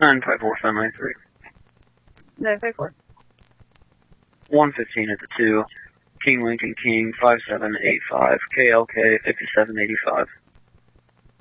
954593. 954. 115 at the 2. King Lincoln King 5785. KLK 5785.